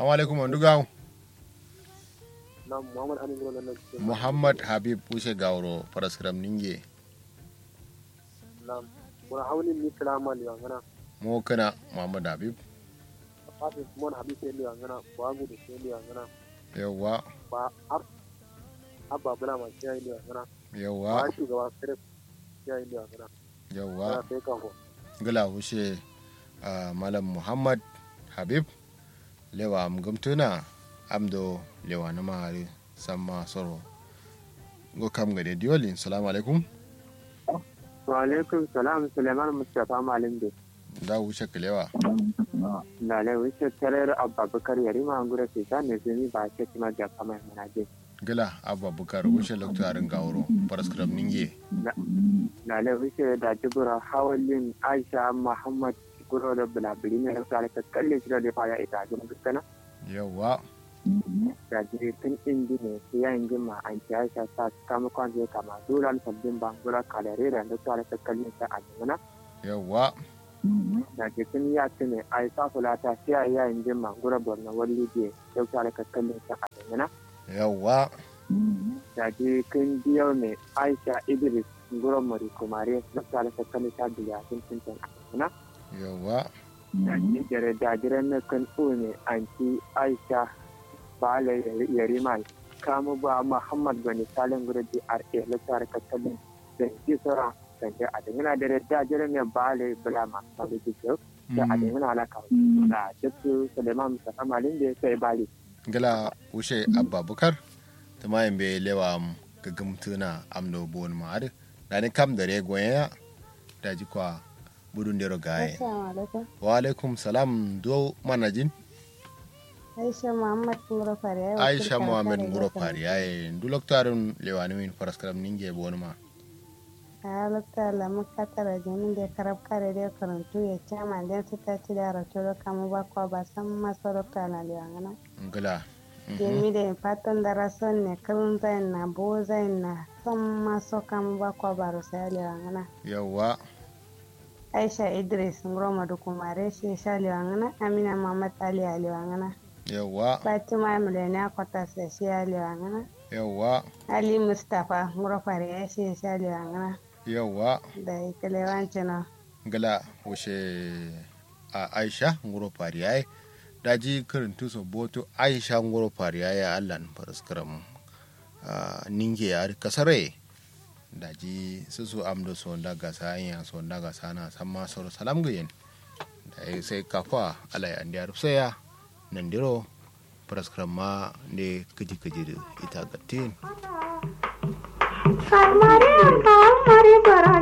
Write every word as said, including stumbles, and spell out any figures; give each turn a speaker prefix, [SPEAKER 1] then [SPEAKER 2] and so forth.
[SPEAKER 1] assalamu alaikum andugaw
[SPEAKER 2] na muhammad ali ngoro nan
[SPEAKER 1] muhammad habib ushe gawro paraskram ninge
[SPEAKER 2] na mura hawni ni kalama ni ngana
[SPEAKER 1] mo kana muhammad habib
[SPEAKER 2] fatin mon habib ni ngana bagu da ni ngana
[SPEAKER 1] yawa
[SPEAKER 2] ba ab abba bula ma sai ni ngana
[SPEAKER 1] yawa
[SPEAKER 2] ba shugaba kare sai ni ngana
[SPEAKER 1] yawa
[SPEAKER 2] sai kan ko
[SPEAKER 1] gala ushe malam muhammad habib lewa am gumtuna amdo lewa na mari samma soro go kam gade diolin assalamu alaikum
[SPEAKER 2] wa alaikum salam suleiman mustafa malim de
[SPEAKER 1] da wuce kalewa
[SPEAKER 2] na le wuce tarar abubakar yarima ngure ke sane zemi ba ce kuma da kamar manaje
[SPEAKER 1] gala abubakar wuce loktarin gawro paraskram ninge
[SPEAKER 2] na le wuce da jibura hawalin aisha muhammad guro da bulabiri ne da sai ka kalle shi da fara ita da kana
[SPEAKER 1] yawa
[SPEAKER 2] da jiri tun indi ne sai ya inji ma an ci aisha ta kama kwan zai kama duran sabbin bangura kalare da da sai ka kalle ta a jimana
[SPEAKER 1] yawa
[SPEAKER 2] da jikin ya tune aisha fulata sai ya inji ma gura borno walli je da sai ka kalle ta a jimana
[SPEAKER 1] yawa
[SPEAKER 2] da jikin biyo ne aisha idris gura mari kumare da sai ka kalle ta biya tun tun a jimana
[SPEAKER 1] yawa
[SPEAKER 2] jere dajiran na kan ne anti aisha bala yarima kamu ba muhammad bani salim gurdi ar ehlasar katalin da ji sara sanje a dangana da dajiran ne bala bulama ba da jiyo da a dangana alaka da jittu suleiman mustafa malin da sai bali
[SPEAKER 1] gala ushe abubakar tamayin be lewa gagamtuna amno bon ma'ad da ni kam da regoya da ji kwa budun dero gaye wa alaikum salam do manajin
[SPEAKER 3] aisha muhammad ngoro fariya
[SPEAKER 1] aisha muhammad ngoro fariya ndu loktarun lewani min paraskram ninge bonma
[SPEAKER 3] a lokta la makatara jinin da karab kare da karantu ya chama dan su ta ci da rato kama ba kwa ba san maso lokta na lewangana
[SPEAKER 1] ngala
[SPEAKER 3] jemi da fatan da rason ne kalun zain na bo zain na san maso kama ba kwa ba rosa lewangana
[SPEAKER 1] yawa
[SPEAKER 3] aisha idris ngoro kumare shi sha lewangana amina muhammad ali lewangana
[SPEAKER 1] yawa
[SPEAKER 3] fatima mulena kota sai shi lewangana
[SPEAKER 1] yawa
[SPEAKER 3] ali mustafa ngoro fare shi sha lewangana
[SPEAKER 1] yawa
[SPEAKER 3] da ikelewanci na
[SPEAKER 1] gala wuce a aisha ngoro fariya daji karantu so boto aisha ngoro fariya allan paraskram ninge ya kasare daji susu amdo so daga sanya so daga sana samma soro salam gayen da sai kafa alai andi arusaya nandiro paraskram ma ne kaji kaji ita gatin
[SPEAKER 4] kalmari kalmari bara